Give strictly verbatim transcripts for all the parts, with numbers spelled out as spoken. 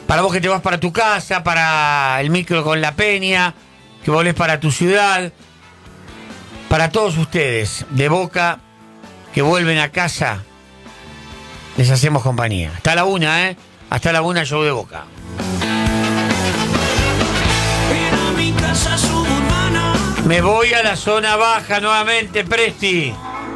Para vos que te vas para tu casa, para el micro con la Peña, que volvés para tu ciudad, para todos ustedes de Boca que vuelven a casa, les hacemos compañía. Hasta la una, ¿eh? Hasta la una, show de Boca. Me voy a la zona baja nuevamente, Presti.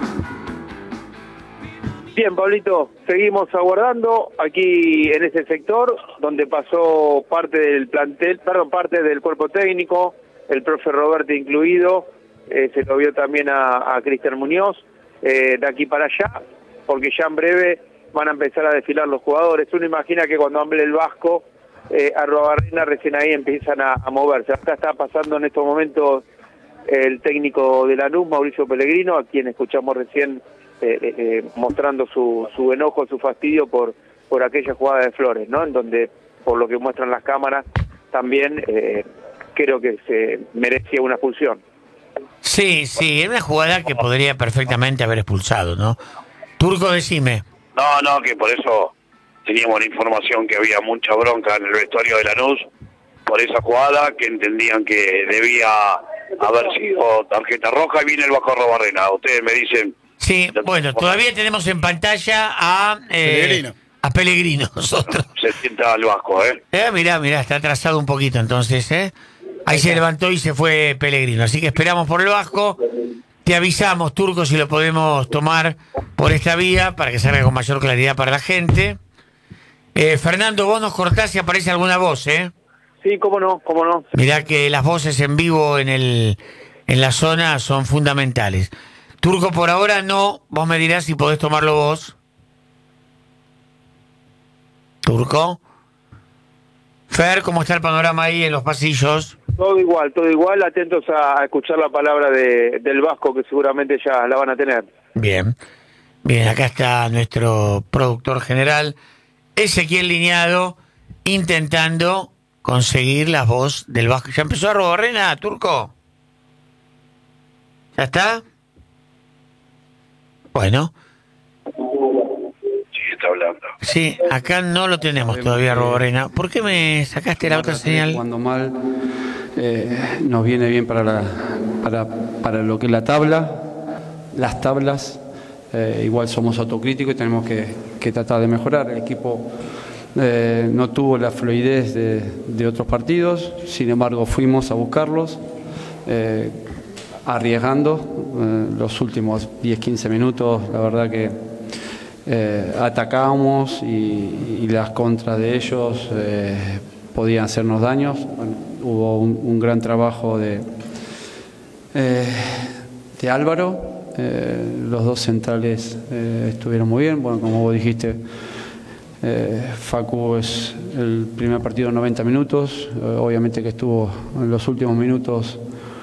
Bien, Pablito, seguimos aguardando aquí en ese sector donde pasó parte del plantel, perdón, parte del cuerpo técnico, el profe Roberto incluido, eh, se lo vio también a, a Cristian Muñoz, eh, de aquí para allá, porque ya en breve van a empezar a desfilar los jugadores. Uno imagina que cuando hable el Vasco, eh, Arruabarrena recién ahí empiezan a, a moverse. Acá está pasando en estos momentos el técnico de Lanús, Mauricio Pellegrino, a quien escuchamos recién eh, eh, mostrando su, su enojo, su fastidio por, por aquella jugada de Flores, ¿no? En donde, por lo que muestran las cámaras, también eh, creo que se merecía una expulsión. Sí, sí, es una jugada que podría perfectamente haber expulsado, ¿no? Turco, decime. No, no, que por eso teníamos la información que había mucha bronca en el vestuario de Lanús por esa jugada, que entendían que debía haber sido tarjeta roja, y viene el Vasco Arruabarrena. Ustedes me dicen... Sí, bueno, todavía tenemos en pantalla a... Eh, Pellegrino. A Pellegrino, nosotros. Se sienta al Vasco, ¿eh? Eh, mirá, mirá, está atrasado un poquito entonces, ¿eh? Ahí se levantó y se fue Pellegrino. Así que esperamos por el Vasco. Te avisamos, Turco, si lo podemos tomar por esta vía para que salga con mayor claridad para la gente. Eh, Fernando, vos nos cortás si aparece alguna voz, ¿eh? Sí, cómo no, cómo no. Mirá que las voces en vivo en el en la zona son fundamentales. Turco, por ahora no. Vos me dirás si podés tomarlo vos. Turco. Fer, ¿cómo está el panorama ahí en los pasillos? Todo igual, todo igual, atentos a escuchar la palabra de, del Vasco, que seguramente ya la van a tener. Bien, bien, acá está nuestro productor general, Ezequiel Liñado, intentando conseguir la voz del Vasco. ¿Ya empezó Arruabarrena, Turco? ¿Ya está? Bueno. Sí, está hablando. Sí, acá no lo tenemos todavía, Arruabarrena. ¿Por qué me sacaste la otra señal? Cuando mal eh, nos viene bien para, la, para, para lo que es la tabla, las tablas, eh, igual somos autocríticos y tenemos que, que tratar de mejorar. El equipo eh, no tuvo la fluidez de, de otros partidos, sin embargo fuimos a buscarlos, eh, arriesgando eh, los últimos diez quince minutos, la verdad que eh, atacábamos y, y las contras de ellos eh, podían hacernos daños. Bueno, hubo un, un gran trabajo de, eh, de Álvaro, eh, los dos centrales eh, estuvieron muy bien. Bueno, como vos dijiste, eh, Facu es el primer partido noventa minutos, eh, obviamente que estuvo en los últimos minutos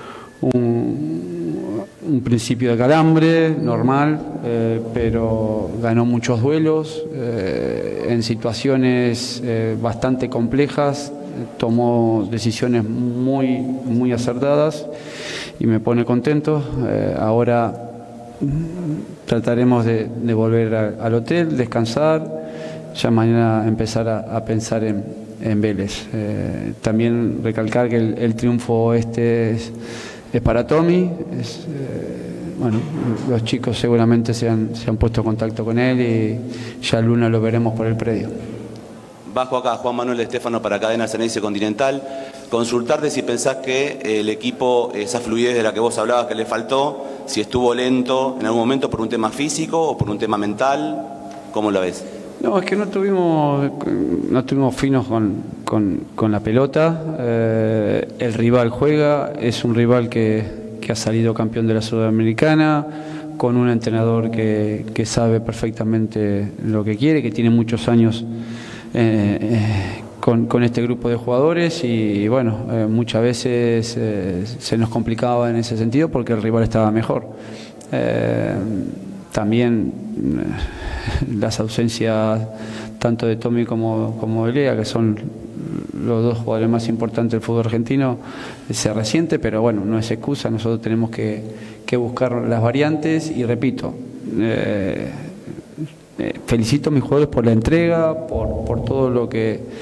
un, un principio de calambre normal, eh, pero ganó muchos duelos eh, en situaciones eh, bastante complejas, tomó decisiones muy, muy acertadas y me pone contento. Eh, ahora trataremos de, de volver a, al hotel, descansar, ya mañana empezar a, a pensar en, en Vélez. Eh, también recalcar que el, el triunfo este es, es para Tommy. Es, eh, bueno, los chicos seguramente se han, se han puesto en contacto con él y ya el lunes lo veremos por el predio. Bajo acá, Juan Manuel Estefano para Cadena Ceneice Continental. Consultarte si pensás que el equipo, esa fluidez de la que vos hablabas que le faltó, si estuvo lento en algún momento por un tema físico o por un tema mental, ¿cómo lo ves? No, es que no tuvimos, no estuvimos finos con, con, con la pelota. Eh, el rival juega, es un rival que, que ha salido campeón de la Sudamericana, con un entrenador que, que sabe perfectamente lo que quiere, que tiene muchos años eh, eh, con, con este grupo de jugadores y bueno, eh, muchas veces eh, se nos complicaba en ese sentido porque el rival estaba mejor. Eh, también eh, las ausencias tanto de Tommy como, como de Lea, que son los dos jugadores más importantes del fútbol argentino, se resiente, pero bueno, no es excusa, nosotros tenemos que, que buscar las variantes y repito, eh, eh, felicito a mis jugadores por la entrega, por, por todo lo que